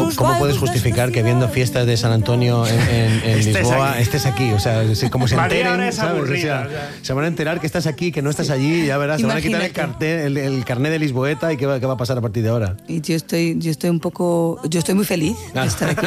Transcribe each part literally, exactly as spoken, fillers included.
¿cómo puedes justificar que viendo fiestas de San Antonio en, en, en Lisboa aquí. estés aquí? O sea, es como se enteren, ¿sabes? O sea, se van a enterar que estás aquí, que no estás allí, ya verás, Imagínate. se van a quitar el, cartel, el, el carnet de lisboeta y qué va, qué va a pasar a partir de ahora. Y yo estoy, yo estoy un poco, yo estoy muy feliz de estar aquí.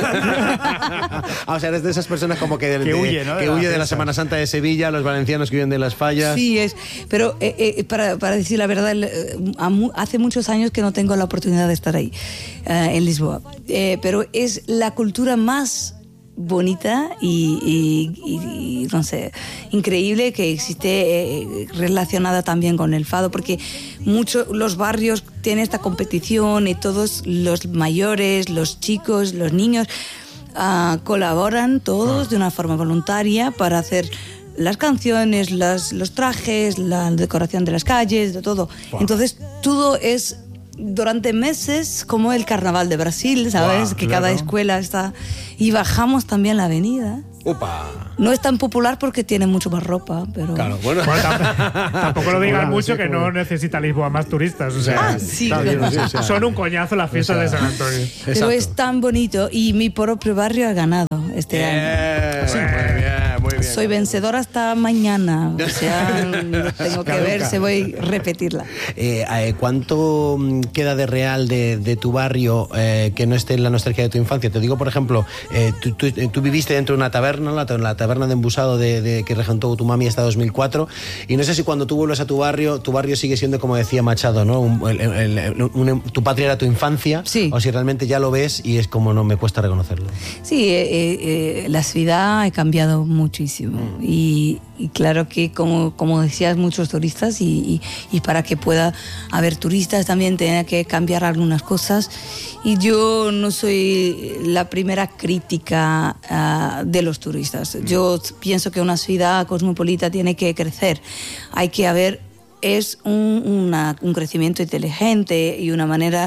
ah, o sea, eres de esas personas como que, de, que de, huye, ¿no? que de huye la de la Semana Santa de Sevilla, los valencianos que viven de las fallas. Sí, es, pero eh, eh, para, para decir la verdad, hace muchos años que no tengo la oportunidad de estar ahí, uh, en Lisboa. Eh, pero es la cultura más bonita y, y, y no sé, increíble que existe, eh, relacionada también con el fado, porque muchos los barrios tienen esta competición y todos los mayores, los chicos, los niños uh, colaboran todos de una forma voluntaria para hacer las canciones, las, los trajes, la decoración de las calles, de todo. Wow. Entonces todo es durante meses como el carnaval de Brasil, ¿sabes? Wow, que claro. Cada escuela está... Y bajamos también la avenida. Upa. No es tan popular porque tiene mucho más ropa, pero... Claro, bueno. bueno tampoco, tampoco lo digan mucho, que no necesita Lisboa más turistas. O sea, ah, sí, claro, claro. Sí, sí, son un coñazo las fiestas o sea, de San Antonio. Pero exacto. es tan bonito y mi propio barrio ha ganado este bien, año. Sí. Muy bien, muy bien. Soy vencedora hasta mañana. O sea, tengo que ver si voy a repetirla. Eh, eh, ¿Cuánto queda de real de, de tu barrio eh, que no esté en la nostalgia de tu infancia? Te digo, por ejemplo, eh, tú, tú, tú viviste dentro de una taberna, la, la taberna de Embusado de, de, que regentó tu mami hasta dos mil cuatro, y no sé si cuando tú vuelves a tu barrio, tu barrio sigue siendo, como decía Machado, ¿no? Un, el, el, el, un, tu patria era tu infancia, sí. O si realmente ya lo ves y es como no me cuesta reconocerlo. Sí, eh, eh, la ciudad ha cambiado muchísimo mm. y, y claro que como, como decías, muchos turistas y, y, y para que pueda haber turistas también tiene que cambiar algunas cosas, y yo no soy la primera crítica uh, de los turistas. Yo pienso que una ciudad cosmopolita tiene que crecer, hay que haber es un, una, un crecimiento inteligente y una manera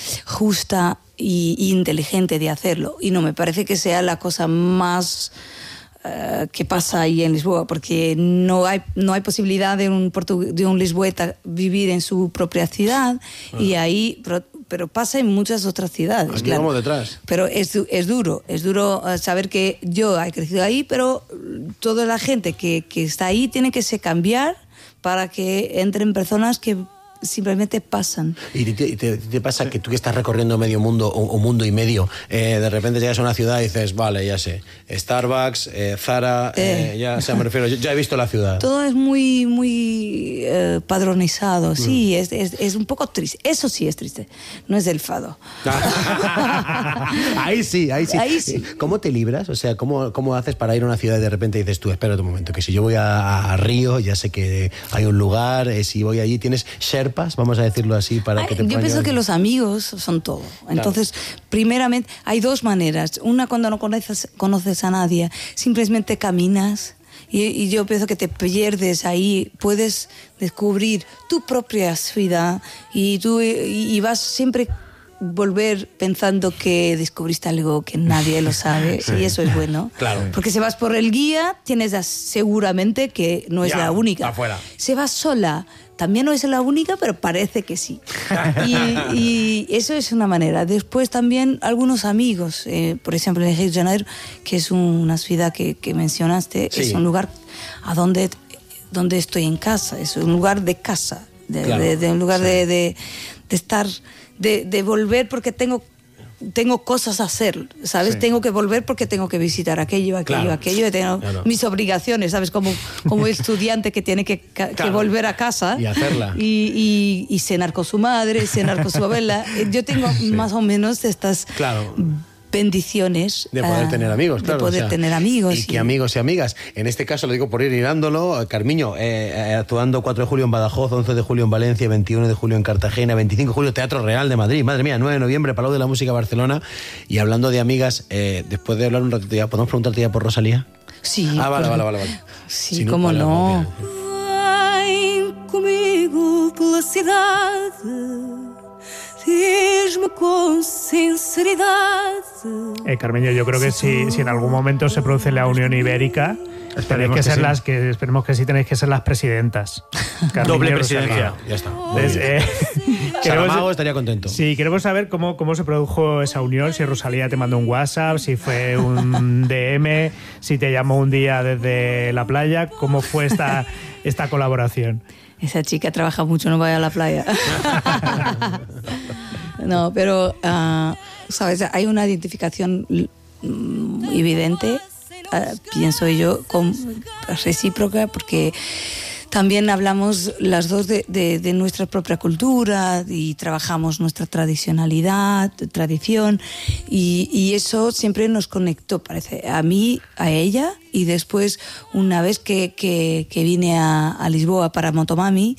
justa y, y inteligente de hacerlo, y no me parece que sea la cosa más uh, que pasa ahí en Lisboa, porque no hay, no hay posibilidad de un, portu- de un lisboeta vivir en su propia ciudad, uh-huh. y ahí... Pero, pero pasa en muchas otras ciudades. Aquí claro. Vamos detrás. Pero es, es duro, es duro saber que yo he crecido ahí, pero toda la gente que, que está ahí tiene que se cambiar para que entren personas que simplemente pasan. ¿Y te, te, te pasa que tú que estás recorriendo medio mundo o, o mundo y medio, eh, de repente llegas a una ciudad y dices, vale, ya sé, Starbucks, eh, Zara, eh. Eh, ya o sea, me refiero, ya he visto la ciudad? Todo es muy, muy eh, padronizado, sí, mm. es, es, es un poco triste. Eso sí es triste, no es del fado. ahí sí, ahí sí. Ahí sí. ¿Cómo te libras? O sea, ¿cómo, cómo haces para ir a una ciudad y de repente dices tú, espérate un momento, que si yo voy a, a Río, ya sé que hay un lugar, eh, si voy allí, tienes Sherpa, vamos a decirlo así, para Ay, que te yo pienso ayudar. Que los amigos son todo. Entonces, claro. Primeramente, hay dos maneras. Una, cuando no conoces, conoces a nadie, simplemente caminas y, y yo pienso que te pierdes ahí, puedes descubrir tu propia ciudad y, tú, y, y vas siempre volver pensando que descubriste algo que nadie lo sabe, sí. Y eso es bueno. Claro. Porque si vas por el guía, tienes seguramente que no es ya, la única. Afuera. Si vas sola, también no es la única, pero parece que sí. y, y eso es una manera. Después también algunos amigos, eh, por ejemplo en Río de Janeiro, que es una ciudad que, que mencionaste, sí. Es un lugar a donde, donde estoy en casa, es un lugar de casa, de, claro. de, de un lugar sí. de, de, de estar, de, de volver porque tengo... tengo cosas a hacer, ¿sabes? Sí. Tengo que volver porque tengo que visitar aquello, aquello, claro. aquello, tengo claro. mis obligaciones, ¿sabes? Como, como estudiante que tiene que, que claro. volver a casa y hacerla. Y, y, y cenar con su madre, cenar con su abuela. Yo tengo sí. más o menos estas... Claro. bendiciones de poder uh, tener amigos, claro, de poder o sea, tener amigos y y... que amigos y amigas. En este caso lo digo por ir hilándolo, Carmiño, eh, eh, actuando cuatro de julio en Badajoz, once de julio en Valencia, veintiuno de julio en Cartagena, veinticinco de julio Teatro Real de Madrid, madre mía, nueve de noviembre Palau de la Música Barcelona. Y hablando de amigas, eh, después de hablar un ratito ya, ¿podemos preguntarte ya por Rosalía? Sí. Ah, vale, por... vale, vale, vale. Sí, si no, cómo vale, no. Vem comigo pela cidade, diz-me com sinceridade. Eh, Carmeño, yo creo que si, si en algún momento se produce la Unión Ibérica, tenéis que, que ser sí. las que esperemos que sí tenéis que ser las presidentas. Doble presidencia. Ya está. Entonces, eh, Saramago estaría contento. Sí, queremos saber cómo, cómo se produjo esa unión, si Rosalía te mandó un WhatsApp, si fue un D M, si te llamó un día desde la playa, cómo fue esta, esta colaboración. Esa chica trabaja mucho, no vaya a la playa. No, pero, uh, ¿sabes? Hay una identificación evidente, uh, pienso yo, con, recíproca, porque también hablamos las dos de, de, de nuestra propia cultura y trabajamos nuestra tradicionalidad, tradición, y, y eso siempre nos conectó, parece, a mí, a ella, y después, una vez que, que, que vine a, a Lisboa para Motomami,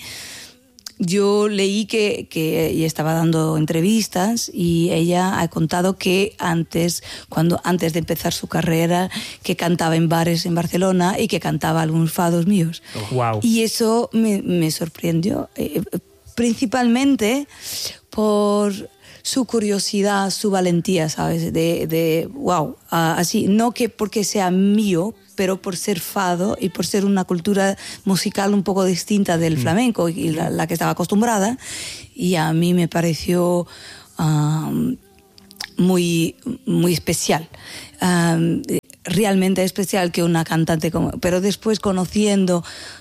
yo leí que, que ella estaba dando entrevistas y ella ha contado que antes, cuando, antes de empezar su carrera, que cantaba en bares en Barcelona y que cantaba algunos fados míos. Oh, wow. Y eso me, me sorprendió, eh, principalmente por su curiosidad, su valentía, ¿sabes? De, de wow, uh, así, no que porque sea mío, pero por ser fado y por ser una cultura musical un poco distinta del flamenco y la, la que estaba acostumbrada, y a mí me pareció um, muy, muy especial. Um, realmente especial que una cantante como, pero después conociendo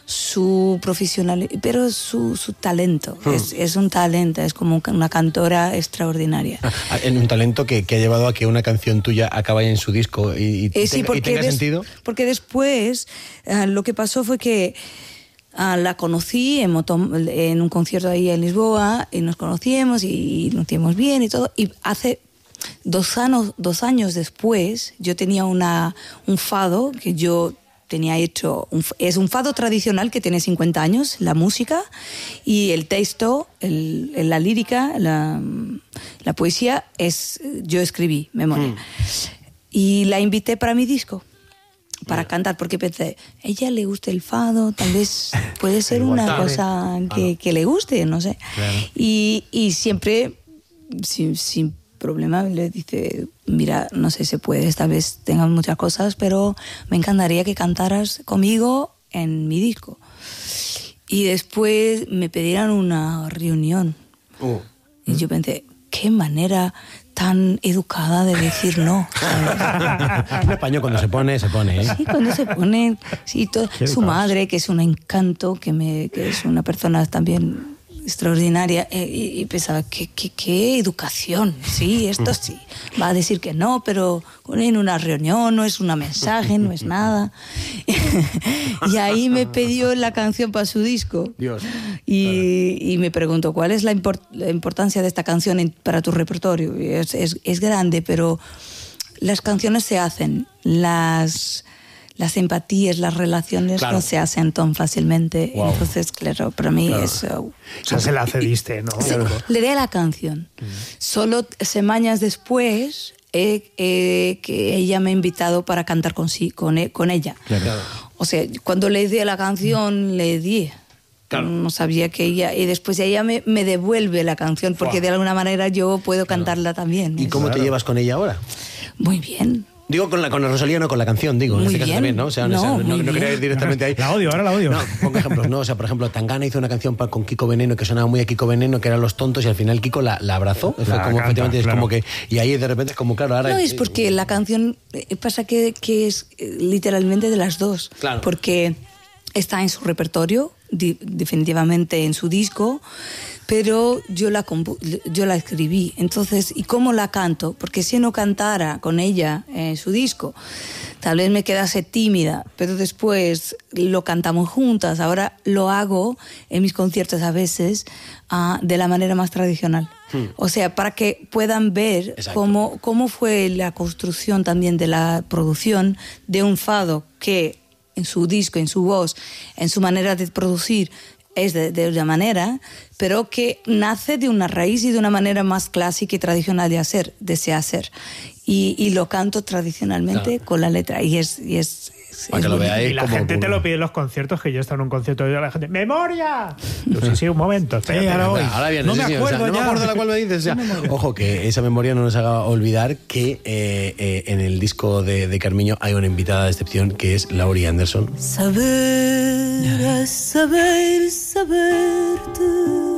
su profesionalidad, pero su, su talento, hmm. es, es un talento, es como una cantora extraordinaria. Ah, en un talento que, que ha llevado a que una canción tuya acabe en su disco y, y, eh, sí, tenga, y tenga des, sentido. Porque después uh, lo que pasó fue que uh, la conocí en, moto, en un concierto ahí en Lisboa y nos conocíamos y, y nos hicimos bien y todo, y hace Dos años, dos años después, yo tenía una, un fado que yo tenía hecho. Un, es un fado tradicional que tiene cincuenta años, la música, y el texto, el, la lírica, la, la poesía, es yo escribí, memoria. Mm. Y la invité para mi disco, para yeah. cantar, porque pensé, a ella le gusta el fado, tal vez puede ser una cosa que, que le guste, no sé. Claro. Y, y siempre, sin, sin problema, le dice, mira, no sé si puede, esta vez tengan muchas cosas, pero me encantaría que cantaras conmigo en mi disco. Y después me pidieron una reunión. Uh. Y yo pensé, qué manera tan educada de decir no. En español cuando se pone, se pone, ¿eh? Sí, cuando se pone. Sí, todo, su madre, que es un encanto, que, me, que es una persona también extraordinaria, eh, y, y pensaba, ¿qué, qué, qué educación? Sí, esto sí. Va a decir que no, pero en una reunión no es un mensaje, no es nada. Y ahí me pidió la canción para su disco. Dios. Y, y me preguntó, ¿cuál es la, import, la importancia de esta canción en, para tu repertorio? Y es, es, es grande, pero las canciones se hacen, las... las empatías, las relaciones claro. no se hacen tan fácilmente. Wow. Entonces, claro, para mí claro. es... Uh, o sea, se la cediste, ¿no? Sí, le di la canción. Mm. Solo semanas después eh, eh, que ella me ha invitado para cantar con, sí, con, con ella. Claro. O sea, cuando le di la canción, mm. le di. Claro. No sabía que ella... Y después ella me, me devuelve la canción, porque wow. de alguna manera yo puedo cantarla claro. también. ¿Y cómo claro. te llevas con ella ahora? Muy bien. Digo con la, con la Rosalía, no con la canción, digo, muy en este caso bien. también, ¿no? O sea, no, no, no, no quería ir directamente ahí. La odio, ahora la odio. No, pongo ejemplos, ¿no? O sea, por ejemplo, Tangana hizo una canción para, con Kiko Veneno que sonaba muy a Kiko Veneno, que eran Los Tontos, y al final Kiko la, la abrazó. La fue como, canta, efectivamente, claro. es como que... Y ahí de repente es como, claro, ahora... No, es porque la canción pasa que, que es literalmente de las dos. Claro. Porque está en su repertorio, di, definitivamente en su disco, pero yo la, yo la escribí. Entonces, ¿y cómo la canto? Porque si no cantara con ella en su disco, tal vez me quedase tímida, pero después lo cantamos juntas. Ahora lo hago en mis conciertos a veces uh, de la manera más tradicional. Hmm. O sea, para que puedan ver cómo, cómo fue la construcción también de la producción de un fado que en su disco, en su voz, en su manera de producir, es de, de una manera, pero que nace de una raíz y de una manera más clásica y tradicional de hacer, de se hacer. Y, y lo canto tradicionalmente claro. con la letra. Y es, y es Para que lo veáis. Y la como gente puro. te lo pide en los conciertos, que yo he estado en un concierto y la gente, ¡memoria! Yo, sí, sí, un momento. Espérate. Sí, ahora voy. Ahora viene, No sí, me sí, acuerdo o sea, no me ya. acuerdo de la cual me dices. O sea, ojo, que esa memoria no nos haga olvidar que eh, eh, en el disco de, de Carmiño hay una invitada de excepción que es Laurie Anderson. Saber, saber, saber tú.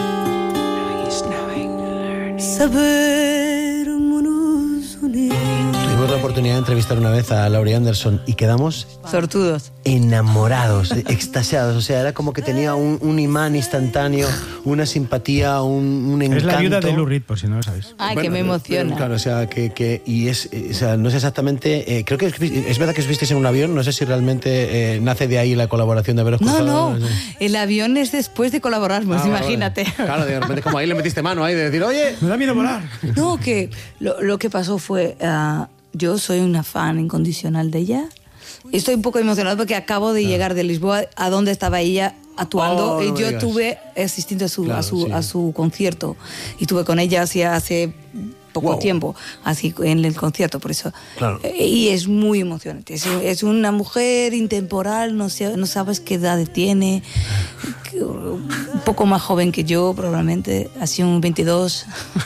Saber, monos unidos. Tuvimos la oportunidad de entrevistar una vez a Laurie Anderson y quedamos Sortudos. enamorados, extasiados. O sea, era como que tenía un, un imán instantáneo, una simpatía, un, un encanto. Es la viuda de Lou Reed, por si no lo sabéis. Ay, Bueno, que me emociona. pero, claro, o sea, que, que y es, o sea, no sé exactamente, eh, creo que es, es verdad que os visteis en un avión, no sé si realmente eh, nace de ahí la colaboración de haberos No, cruzado. no, sé. el avión es después de colaborar, pues Ah, vale, imagínate. vale. Claro, de repente como ahí le metiste mano ahí de decir, oye, Me da miedo volar. No, que lo, lo que pasó fue, uh, yo soy una fan incondicional de ella. Estoy un poco emocionada porque acabo de llegar de Lisboa a donde estaba ella actuando Oh, no y me yo digas. tuve asistiendo a su, Claro, a, su, sí. a su concierto y estuve con ella hace, hace poco Wow. tiempo, así en el concierto, por eso. Claro. Eh, Y es muy emocionante. Es, es una mujer intemporal, no, sé, no sabes qué edad tiene, que- un poco más joven que yo, probablemente, así un veintidós.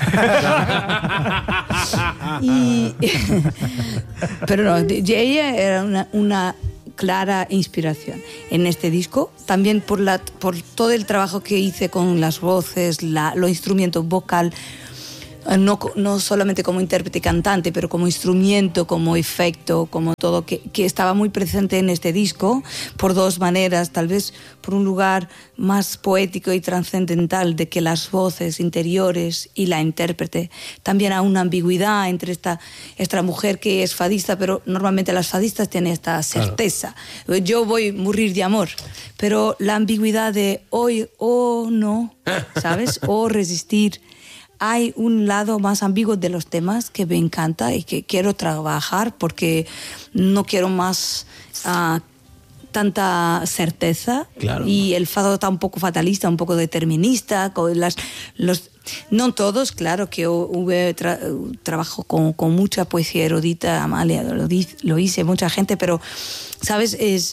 Y, pero no, de- de ella era una, una clara inspiración en este disco, también por, la, por todo el trabajo que hice con las voces, la, los instrumentos vocal, eh, no, co- no solamente como intérprete y cantante, pero como instrumento, como efecto, como todo, que, que estaba muy presente en este disco, por dos maneras, tal vez por un lugar más poético y trascendental de que las voces interiores y la intérprete. También hay una ambigüedad entre esta, esta mujer que es fadista, pero normalmente las fadistas tienen esta certeza. Yo voy a morir de amor, pero la ambigüedad de hoy o no, ¿sabes? O resistir. Hay un lado más ambiguo de los temas que me encanta y que quiero trabajar porque no quiero más ah, tanta certeza. Claro. Y el fado está un poco fatalista, un poco determinista. Con las, los, no todos, claro que hubo tra, trabajo con, con mucha poesía erudita, Amalia lo, di, lo hice, mucha gente, pero, ¿sabes? Es,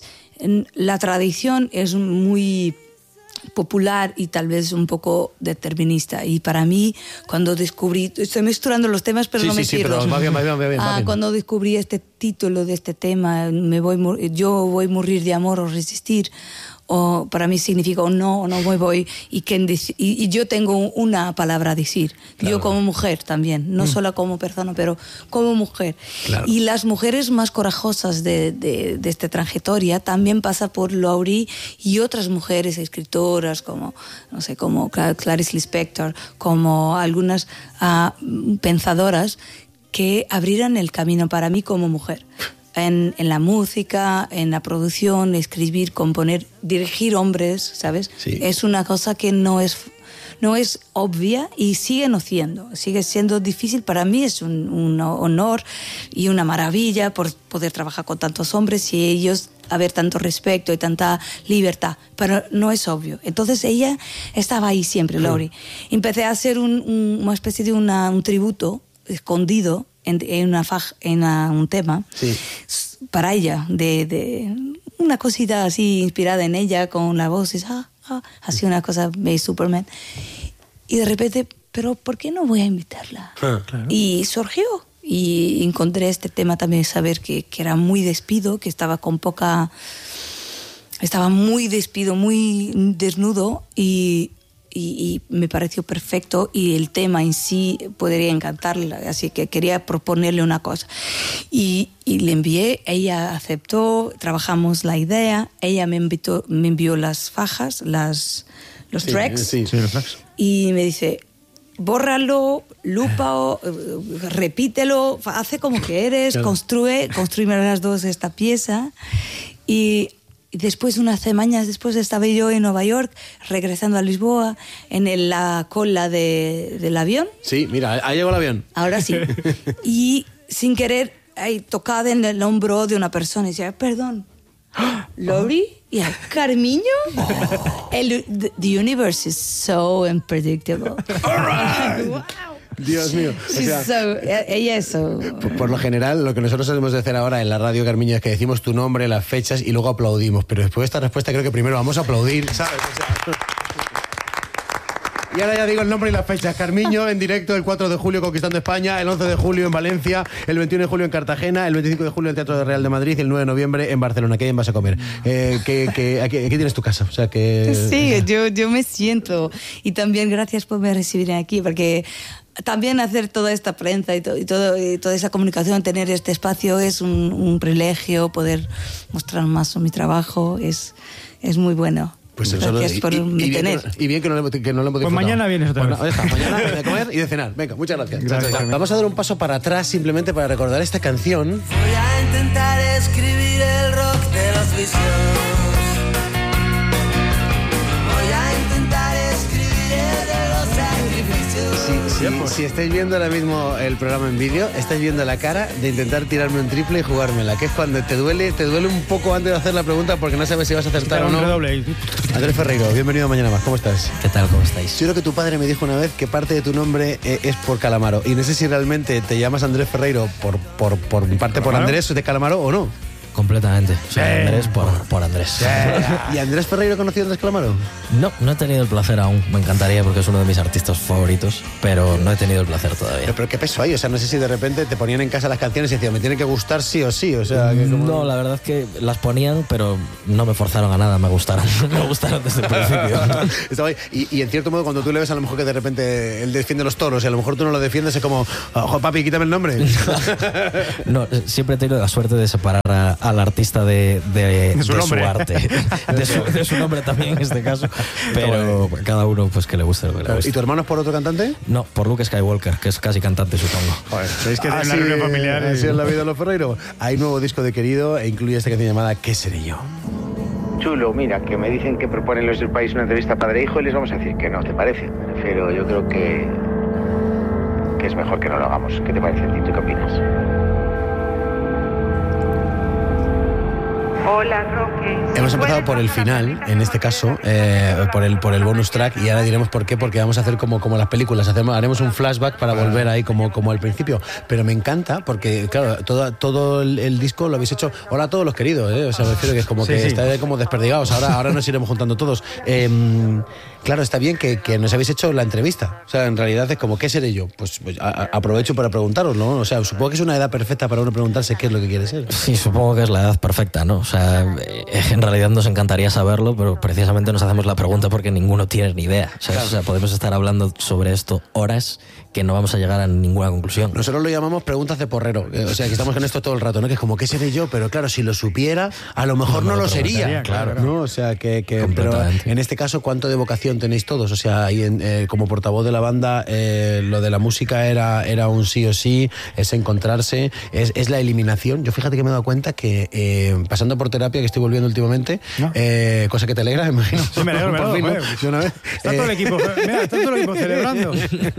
la tradición es muy popular y tal vez un poco determinista, y para mí cuando descubrí, estoy mezclando los temas pero Sí, no sí, me sí, pierdo. pero va bien, va bien, va bien, va Ah, bien. cuando descubrí este título de este tema, me voy mor- yo voy a morir de amor o resistir, o para mí significa o no, o no voy, voy y, que, y, y yo tengo una palabra a decir, Claro. yo como mujer también, no mm. solo como persona, pero como mujer. Claro. Y las mujeres más corajosas de, de, de esta trayectoria también pasa por Laurie y otras mujeres escritoras como, no sé, como Clarice Lispector, como algunas uh, pensadoras que abrieran el camino para mí como mujer. En, en la música, en la producción, escribir, componer, dirigir hombres, ¿sabes? Sí. Es una cosa que no es, no es obvia y sigue no siendo, sigue siendo difícil. Para mí es un, un honor y una maravilla por poder trabajar con tantos hombres y ellos haber tanto respeto y tanta libertad, pero no es obvio. Entonces ella estaba ahí siempre, Laurie. Empecé a hacer un, un, una especie de una, un tributo escondido en, en, una faj, en una, un tema sí. para ella, de, de una cosita así inspirada en ella, con la voz, ah, ah, así una cosa de Superman. Y de repente, pero ¿por qué no voy a invitarla? Ah, claro. Y surgió. Y encontré este tema también, saber que, que era muy despido, que estaba con poca... Estaba muy despido, muy desnudo y... Y, y me pareció perfecto y el tema en sí podría encantarle, así que quería proponerle una cosa y, y le envié, ella aceptó, trabajamos la idea, ella me, invitó, me envió las fajas, las, los sí, tracks, sí, sí, los tracks y me dice, bórralo, lúpalo, repítelo, hace como que eres, claro. construye, construime las dos esta pieza. Y Y después, unas semanas después, estaba yo en Nueva York, regresando a Lisboa, en el, la cola de, del avión. Sí, mira, ahí llegó el avión. Ahora sí. Y sin querer, ahí, tocada en el hombro de una persona, y decía, perdón, Laurie, y a Carmiño. Oh. El, the, the universe is so unpredictable. All right. Wow. Dios mío. O sea, so, ella es so. por, por lo general, lo que nosotros debemos de hacer ahora en la radio, Carmiño, es que decimos tu nombre, las fechas y luego aplaudimos. Pero después de esta respuesta creo que primero vamos a aplaudir, ¿sabes? O sea, y ahora ya digo el nombre y las fechas. Carmiño en directo el cuatro de julio conquistando España, el once de julio en Valencia, el veintiuno de julio en Cartagena, el veinticinco de julio en el Teatro de Real de Madrid y el nueve de noviembre en Barcelona. ¿Qué vas a comer? Eh, ¿qué, qué, aquí, aquí tienes tu casa? O sea, que... Sí, yo, yo me siento. Y también gracias por me recibir aquí, porque también hacer toda esta prensa y, to, y, todo, y toda esa comunicación, tener este espacio es un, un privilegio, poder mostrar más mi trabajo es, es muy bueno. Pues gracias solo, por y, me y, tener. Bien que, y bien que no lo, que no lo hemos disfrutado. Pues mañana vienes otra vez. Bueno, está, mañana de comer y de cenar. Venga, muchas gracias. Gracias, chao, chao. Vamos a dar un paso para atrás simplemente para recordar esta canción. Voy a intentar escribir el rock de los vicios. Voy a intentar escribir el de los sacrificios. Si, si, si estáis viendo ahora mismo el programa en vídeo, estáis viendo la cara de intentar tirarme un triple y jugármela, que es cuando te duele, te duele un poco antes de hacer la pregunta porque no sabes si vas a acertar o no. Andrés Ferreiro, bienvenido a Mañana Más, ¿cómo estás? ¿Qué tal? ¿Cómo estáis? Yo creo que tu padre me dijo una vez que parte de tu nombre eh, es por Calamaro, y no sé si realmente te llamas Andrés Ferreiro por, por, por parte por Andrés de Calamaro o no. Completamente. O sea, sí. Andrés por, por Andrés. Sí. ¿Y Andrés Ferreiro conocido a Andrés Calamaro? No, no he tenido el placer aún. Me encantaría porque es uno de mis artistas favoritos, pero no he tenido el placer todavía. Pero, pero ¿qué peso hay? O sea, no sé si de repente te ponían en casa las canciones y decían, me tienen que gustar sí o sí. O sea, que como... No, la verdad es que las ponían, pero no me forzaron a nada. Me gustaron. Me gustaron desde el principio. Estaba ahí. Y, y en cierto modo, cuando tú le ves a lo mejor que de repente él defiende los toros y a lo mejor tú no lo defiendes, es como, ojo, papi, quítame el nombre. No, siempre he tenido la suerte de separar a, al artista de De, de, de, su, de su arte, de su, de su nombre también en este caso, pero cada uno pues que le guste lo que le guste. ¿Y tu hermano es por otro cantante? No, por Luke Skywalker, que es casi cantante, supongo. Joder, ¿sabéis que así, en la reunión familiar así y... es la vida de los Ferreiro? Hay nuevo disco de Querido e incluye esta canción llamada ¿Qué seré yo? Chulo, mira, que me dicen que proponen los del país una entrevista padre e hijo y les vamos a decir que no, ¿te parece? Pero yo creo que que es mejor que no lo hagamos. ¿Qué te parece, Tito? ¿Qué opinas? Hola, Roque. Hemos empezado por el final, en este caso, eh, por el por el bonus track, y ahora diremos por qué, porque vamos a hacer como, como las películas, hacemos, haremos un flashback para volver ahí como, como al principio. Pero me encanta, porque claro, todo, todo el, el disco lo habéis hecho, hola a todos los queridos, ¿eh? O sea, me refiero que es como sí, que sí. Está como desperdigados, ahora, ahora nos iremos juntando todos. Eh, claro, está bien que, que nos habéis hecho la entrevista, o sea, en realidad es como, ¿qué seré yo? Pues, pues a, a, aprovecho para preguntaros, ¿no? O sea, supongo que es una edad perfecta para uno preguntarse qué es lo que quiere ser. Sí, supongo que es la edad perfecta, ¿no? O sea, en realidad nos encantaría saberlo, pero precisamente nos hacemos la pregunta porque ninguno tiene ni idea. ¿Sabes? Claro. O sea, podemos estar hablando sobre esto horas que no vamos a llegar a ninguna conclusión. Nosotros lo llamamos preguntas de porrero. O sea, que estamos con esto todo el rato, ¿no? Que es como, ¿qué seré yo? Pero claro, si lo supiera, a lo mejor no, no, no lo sería. Claro. ¿No? O sea, que... que pero en este caso, ¿cuánto de vocación tenéis todos? O sea, ahí en, eh, como portavoz de la banda, eh, lo de la música era, era un sí o sí, es encontrarse, es, es la eliminación. Yo fíjate que me he dado cuenta que eh, pasando por terapia, que estoy volviendo últimamente, ¿no? eh, cosa que te alegra, me imagino. Sí, me alegro, me alegro. Fin, ¿no? Una vez. Está todo el equipo, mira, está todo el equipo celebrando.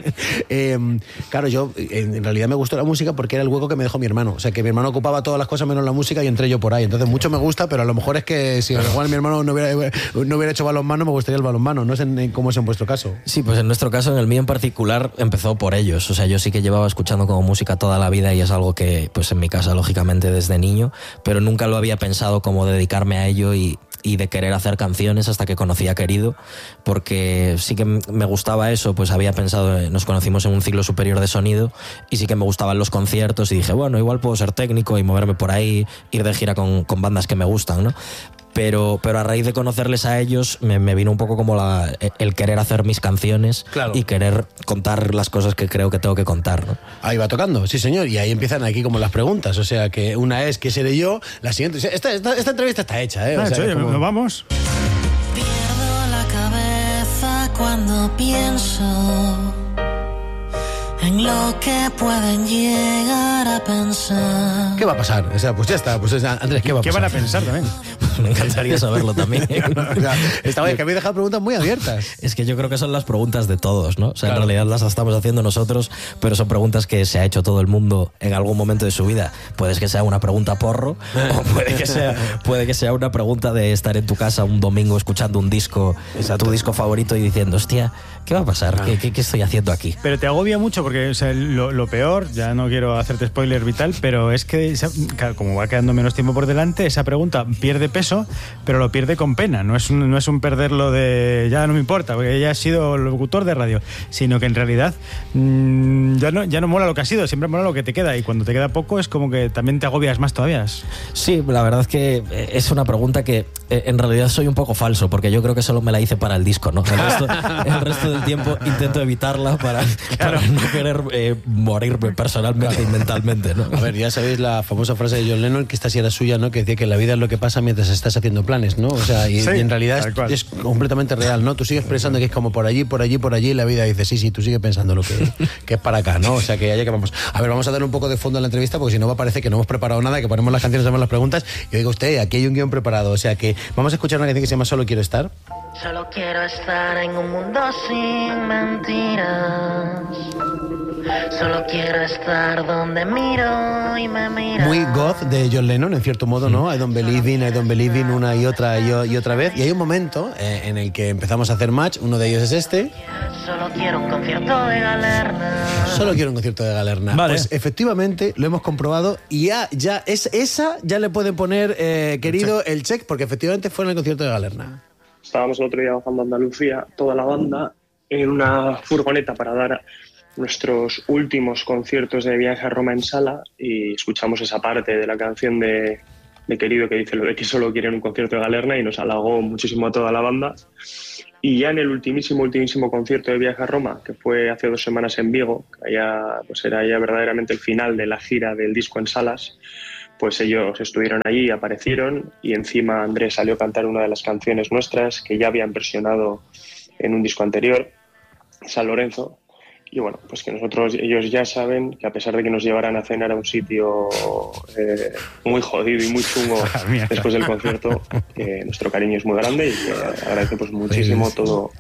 eh, claro, yo en realidad me gustó la música porque era el hueco que me dejó mi hermano. O sea, que mi hermano ocupaba todas las cosas menos la música y entré yo por ahí. Entonces, mucho me gusta, pero a lo mejor es que si igual mi hermano no hubiera, no hubiera hecho balonmano, me gustaría el balonmano. No sé en, cómo es en vuestro caso. Sí, pues en nuestro caso, en el mío en particular, empezó por ellos. O sea, yo sí que llevaba escuchando como música toda la vida y es algo que, pues en mi casa, lógicamente, desde niño, pero nunca lo había pensado como dedicarme a ello y y de querer hacer canciones hasta que conocí a Querido, porque sí que me gustaba eso, pues había pensado, nos conocimos en un ciclo superior de sonido y sí que me gustaban los conciertos y dije, bueno, igual puedo ser técnico y moverme por ahí, ir de gira con, con bandas que me gustan, ¿no? Pero, pero a raíz de conocerles a ellos me, me vino un poco como la, el querer hacer mis canciones, claro, y querer contar las cosas que creo que tengo que contar, ¿no? Ahí va tocando, sí señor, y ahí empiezan aquí como las preguntas, o sea que una es ¿qué seré yo? La siguiente, esta, esta, esta entrevista está hecha, ¿eh? O sea, hecho, como... ¿nos vamos? Pierdo la cabeza cuando pienso en lo que pueden llegar a pensar. ¿Qué va a pasar? O sea, pues ya está, pues Andrés, ¿qué va a pasar? ¿Qué van a pensar también? Me encantaría saberlo también. O sea, esta vez que habéis dejado preguntas muy abiertas. Es que yo creo que son las preguntas de todos, ¿no? O sea, claro, en realidad las estamos haciendo nosotros, pero son preguntas que se ha hecho todo el mundo en algún momento de su vida. Puede que sea una pregunta porro, o puede que sea, puede que sea una pregunta de estar en tu casa un domingo escuchando un disco, Exacto. tu disco favorito y diciendo, hostia, ¿qué va a pasar? Ah. ¿Qué, qué, qué estoy haciendo aquí? Pero te agobia mucho porque o sea, lo, lo peor, ya no quiero hacerte spoiler vital, pero es que esa, claro, como va quedando menos tiempo por delante, esa pregunta pierde peso, pero lo pierde con pena. No es un, no es un perderlo de ya no me importa, porque ya has sido locutor de radio, sino que en realidad mmm, ya, no, ya no mola lo que has sido, siempre mola lo que te queda. Y cuando te queda poco es como que también te agobias más todavía. Sí, la verdad es que es una pregunta que en realidad soy un poco falso, porque yo creo que solo me la hice para el disco, ¿no? El resto, el resto del tiempo intento evitarla para, para no querer eh, morirme personalmente claro. y mentalmente, ¿no? A ver, ya sabéis la famosa frase de John Lennon, que esta sí era suya, ¿no? Que decía que la vida es lo que pasa mientras estás haciendo planes, ¿no? O sea, y, sí, y en realidad es, es completamente real, ¿no? Tú sigues pensando que es como por allí, por allí, por allí, y la vida dice, sí, sí, tú sigues pensando lo que, que es para acá, ¿no? O sea, que allá que vamos. A ver, vamos a darle un poco de fondo a la entrevista, porque si no va a parecer que no hemos preparado nada, que ponemos las canciones, hacemos las preguntas, y oiga usted, aquí hay un guión preparado, o sea que vamos a escuchar una canción que se llama Solo quiero estar. Solo quiero estar en un mundo sin mentiras. Solo quiero estar donde miro y me mira. Muy goth de John Lennon, en cierto modo, ¿no? I don't believe in, I don't believe in, una y otra y, y otra vez. Y hay un momento eh, en el que empezamos a hacer match, uno de ellos es este. Solo quiero un concierto de Galerna. Solo quiero un concierto de Galerna. Vale. Pues efectivamente lo hemos comprobado y ya, ya es, esa ya le pueden poner, eh, querido, el check, porque efectivamente fue en el concierto de Galerna. Estábamos el otro día bajando a Andalucía, toda la banda, en una furgoneta para dar nuestros últimos conciertos de Viaje a Roma en sala, y escuchamos esa parte de la canción de, de Querido que dice lo de que solo quieren un concierto de Galerna, y nos halagó muchísimo a toda la banda. Y ya en el ultimísimo, ultimísimo concierto de Viaje a Roma, que fue hace dos semanas en Vigo, que allá, pues era ya verdaderamente el final de la gira del disco en salas, pues ellos estuvieron allí, aparecieron, y encima Andrés salió a cantar una de las canciones nuestras que ya habían versionado en un disco anterior, San Lorenzo. Y bueno, pues que nosotros, ellos ya saben que a pesar de que nos llevaran a cenar a un sitio eh, muy jodido y muy chungo después del concierto, que nuestro cariño es muy grande y que agradece pues muchísimo todo,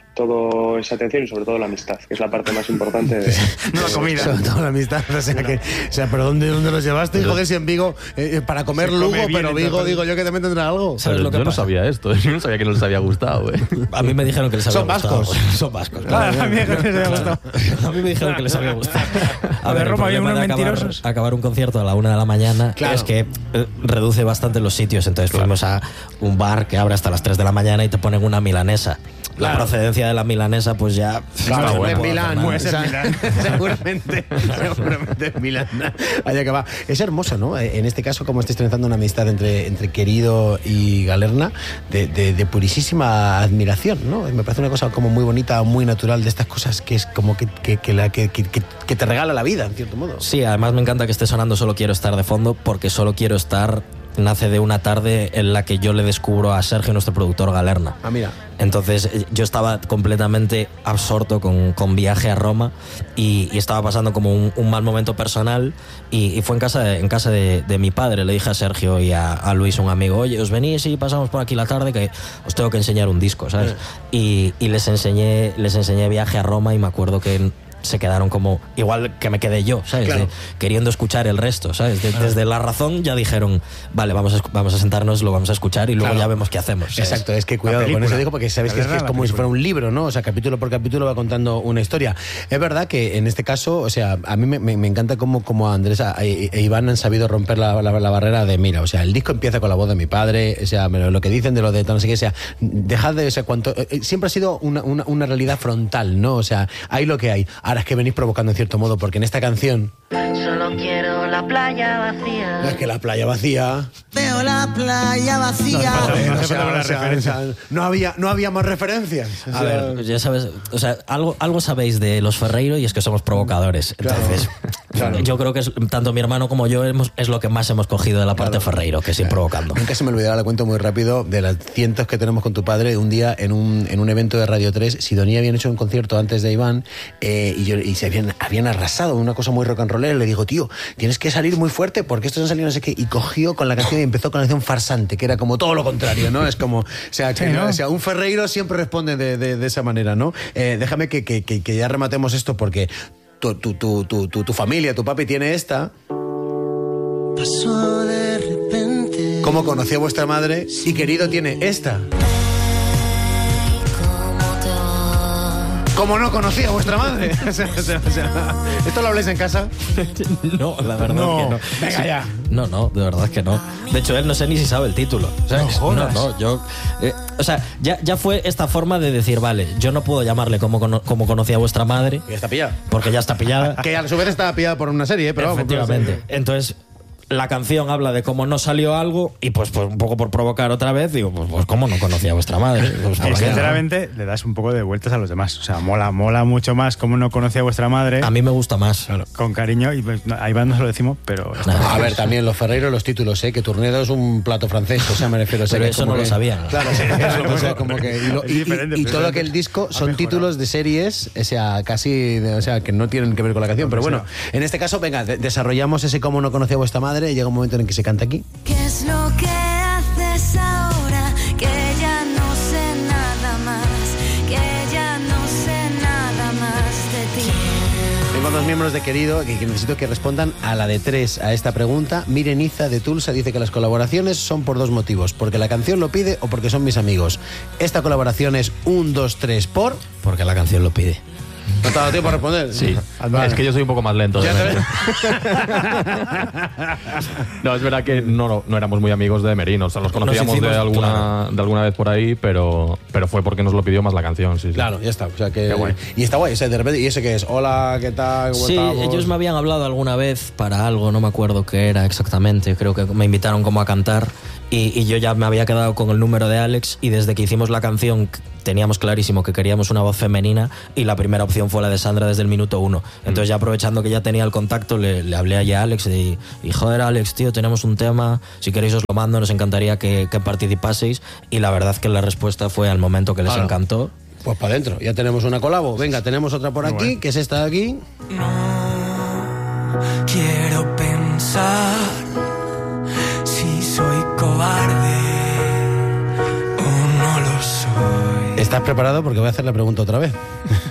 todo esa atención y sobre todo la amistad, que es la parte más importante de, no la comida. Sobre todo la amistad, o sea, que, o sea pero ¿dónde, dónde los llevaste? Joder, si en Vigo, eh, para comer Se Lugo, come bien, pero Vigo, entonces. digo yo que también tendrá algo. ¿Sabes lo que yo pasa? no sabía esto, yo no sabía que no les había gustado, eh. A mí me dijeron que les había Son gustado. vascos. Son vascos. Claro, claro. a mí me dijeron que les había gustado. A mí me dijeron que les había gustado. A ver, De Roma el había problema unos de acabar, mentirosos. acabar un concierto a la una de la mañana Claro. es que eh, reduce bastante los sitios. Entonces Claro. fuimos a un bar que abre hasta las tres de la mañana y te ponen una milanesa. La Claro. procedencia de la milanesa, pues ya... Claro, no bueno, puedo Milán, hacer nada. puede ser o sea, Milán. seguramente, seguramente es Milán. Allá que va. Es hermoso, ¿no? En este caso, como estáis trenzando una amistad entre, entre Querido y Galerna, de, de, de purísima admiración, ¿no? Me parece una cosa como muy bonita, muy natural, de estas cosas que es como que, que, que, la, que, que, que te regala la vida, en cierto modo. Sí, además me encanta que esté sonando Solo quiero estar de fondo, porque Solo quiero estar nace de una tarde en la que yo le descubro a Sergio, nuestro productor, Galerna. Ah, mira. Entonces yo estaba completamente absorto con, con Viaje a Roma y, y estaba pasando como un, un mal momento personal y, y fue en casa, de, en casa de, de mi padre. Le dije a Sergio y a, a Luis, un amigo, oye, os venís y pasamos por aquí la tarde que os tengo que enseñar un disco, ¿sabes? Y, y les enseñé, les enseñé Viaje a Roma y me acuerdo que se quedaron como, igual que me quedé yo, ¿sabes? Claro. De, queriendo escuchar el resto, ¿sabes? De, desde La Razón ya dijeron, vale, vamos a, vamos a sentarnos, lo vamos a escuchar y luego Claro. ya vemos qué hacemos, ¿sabes? Exacto, es que cuidado con eso, digo, porque sabéis que es, que es como si fuera un libro, ¿no? O sea, capítulo por capítulo va contando una historia. Es verdad que en este caso, o sea, a mí me, me, me encanta cómo, cómo Andrés e, e Iván han sabido romper la, la, la barrera de, mira, o sea, el disco empieza con la voz de mi padre, o sea, lo que dicen de lo de no sé qué, o sea, dejad de, o sea, cuanto, eh, siempre ha sido una, una, una realidad frontal, ¿no? O sea, hay lo que hay. Ahora es que venís provocando en cierto modo, porque en esta canción Solo quiero la playa vacía. es que la playa vacía. Veo la playa vacía. No, no, no, O no, sea, no, no, o sea, referencia. o sea, no había, no había más referencias. O A sea, ver, pues ya sabes, o sea, algo, algo sabéis de los Ferreiro y es que somos provocadores. Entonces, Claro. yo creo que es, tanto mi hermano como yo hemos, es lo que más hemos cogido de la parte Claro. Ferreiro, que es ir provocando. Nunca se me olvidará, le cuento muy rápido, de las cientos que tenemos con tu padre. Un día en un, en un evento de Radio tres, Sidonia habían hecho un concierto antes de Iván eh, y, yo, y se habían, habían arrasado, una cosa muy rock and rollera. Le digo, tío, tienes que salir muy fuerte porque estos han salido no sé qué. Y cogió con la canción y empezó con la canción Farsante, que era como todo lo contrario, ¿no? Es como, o sea, que, Sí, ¿no? o sea un Ferreiro siempre responde de, de, de esa manera, ¿no? Eh, déjame que, que, que, que ya rematemos esto porque tu, tu, tu, tu, tu, tu familia, tu papi tiene esta. Pasó de repente. ¿Cómo conoció a vuestra madre? Y Querido tiene esta. Como no conocía a vuestra madre. O sea, o sea, o sea, ¿esto lo habláis en casa? No, la verdad No. es que no. Venga Sí. ya. No, no, de verdad que no. De hecho, él no sé ni si sabe el título. O sea, No jodas. no, no, yo... eh, o sea, ya, ya fue esta forma de decir, vale, yo no puedo llamarle como, cono- como conocía a vuestra madre, Ya está pillada. porque ya está pillada. Que a su vez estaba pillada por una serie, ¿eh? Pero vamos, Efectivamente. Entonces, la canción habla de cómo no salió algo y pues, pues un poco por provocar otra vez, digo, pues, pues cómo no conocía a vuestra madre. Pues, Y ¿por qué no? sinceramente le das un poco de vueltas a los demás. O sea, mola, mola mucho más como no conocía a vuestra madre. A mí me gusta más. Con cariño, y pues, no, ahí va, no se lo decimos, pero... A ver, también los Ferreiro, los títulos, ¿eh? Que Turnedo es un plato francés, o sea, me refiero. o sea, Pero que eso como no lo que- sabían. Claro, sí, eso, o sea, como que. Y, lo- Es y- y- diferente, y pero todo es- aquel disco ha son mejorado. títulos de series, o sea, casi, de- o sea, que no tienen que ver con la canción. Pero bueno, en este caso, venga, de- desarrollamos ese cómo no conocía a vuestra madre y llega un momento en el que se canta aquí. ¿Qué es lo que haces ahora? Que ya no sé nada más, que ya no sé nada más de ti. Tengo dos miembros de Querido que, que necesito que respondan a la de tres a esta pregunta. Mireniza de Tulsa dice que las colaboraciones son por dos motivos: porque la canción lo pide o porque son mis amigos. Esta colaboración es un, dos, tres por. Porque la canción lo pide. ¿No te ha dado tiempo a responder? Sí, Vale. es que yo soy un poco más lento. Ya de te mente. No, es verdad que no, no, no éramos muy amigos de Merino. O sea, los conocíamos hicimos, de, alguna, claro. de alguna vez por ahí, pero, pero fue porque nos lo pidió más la canción. Sí, sí. Claro, ya está. O sea que. Qué guay. Y está guay. O sea, de repente, ¿y ese qué es? Hola, ¿qué tal? ¿Cómo Sí, estamos? ellos me habían hablado alguna vez para algo, no me acuerdo qué era exactamente, creo que me invitaron como a cantar y, y yo ya me había quedado con el número de Alex y desde que hicimos la canción teníamos clarísimo que queríamos una voz femenina y la primera opción fue la de Sandra desde el minuto uno. Entonces ya aprovechando que ya tenía el contacto le, le hablé allá a Alex y, y joder Alex, tío, tenemos un tema, si queréis os lo mando, nos encantaría que, que participaseis y la verdad que la respuesta fue al momento que les Claro. encantó. Pues para adentro. Ya tenemos una colabo. Venga, tenemos otra por aquí, que es esta de aquí. Quiero pensar si soy cobarde o no lo soy. ¿Estás preparado? Porque voy a hacer la pregunta otra vez.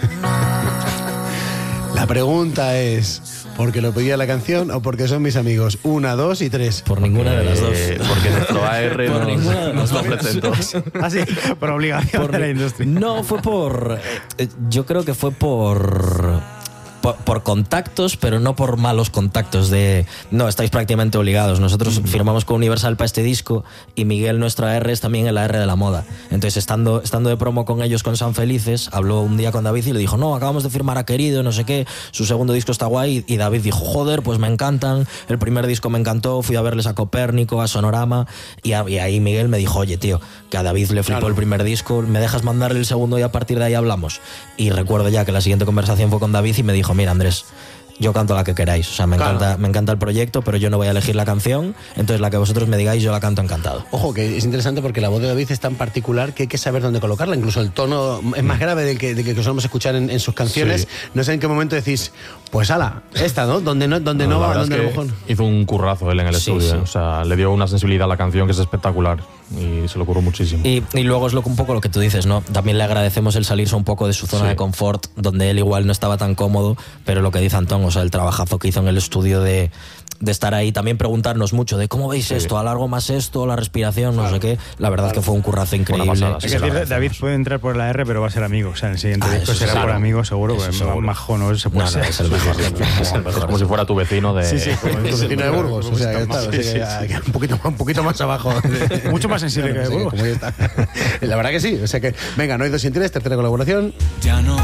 La pregunta es: ¿porque lo pedía la canción o porque son mis amigos? Una, dos y tres. Por ninguna de las dos. Eh, porque nuestro A R Por nos, ninguna de nos las lo dos. presentó. Ah, sí, por obligación Por de la mi- industria. No, fue por... eh, Yo creo que fue por... Por, por contactos, pero no por malos contactos de... No, estáis prácticamente obligados. Nosotros firmamos con Universal para este disco y Miguel, nuestro A R, es también el A R de la moda. Entonces, estando, estando de promo con ellos con San Felices, habló un día con David y le dijo, no, acabamos de firmar a Querido, no sé qué, su segundo disco está guay. Y David dijo, joder, pues me encantan, el primer disco me encantó, fui a verles a Copérnico, a Sonorama, y, a- y ahí Miguel me dijo, oye, tío, que a David le flipó Claro. el primer disco, ¿me dejas mandarle el segundo y a partir de ahí hablamos? Y recuerdo ya que la siguiente conversación fue con David y me dijo, mira Andrés, yo canto la que queráis, o sea, me, Claro. encanta, me encanta el proyecto, pero yo no voy a elegir la canción, entonces la que vosotros me digáis yo la canto encantado. Ojo, que es interesante porque la voz de David es tan particular que hay que saber dónde colocarla. Incluso el tono es más grave del que, del que solemos escuchar en, en sus canciones. Sí. No sé en qué momento decís, pues ala, esta, ¿no? Donde no, donde no, la va, verdad donde es a lo que mejor. hizo un currazo él en el Sí, estudio. sí. ¿eh? O sea, le dio una sensibilidad a la canción que es espectacular y se lo curró muchísimo. Y, y luego es lo, un poco lo que tú dices, ¿no? También le agradecemos el salirse un poco de su zona Sí. de confort, donde él igual no estaba tan cómodo, pero lo que dice Antón, o sea, el trabajazo que hizo en el estudio de, de estar ahí, también preguntarnos mucho de cómo veis Sí. esto, alargo más esto, la respiración, no sé qué. La verdad es que fue un currazo increíble. pasada, y sí. Hay se que lo decir, David agradecemos. puede entrar por la R, pero va a ser amigo. O sea, en el siguiente Ah, disco eso será seguro. por amigo, seguro. Eso Porque seguro. majo no se puede No, no, ser. es el mejor. Es el mejor. Como si fuera tu vecino de... Sí, sí, como Tu vecino de Burgos, o sea, que está, o sea, que- Sí, sí, que un, poquito, un poquito más abajo. Mucho más sensible que de Sí, Burgos. como ya está. La verdad que sí. O sea que, venga, no hay dos sin tres, tercera colaboración. Ya no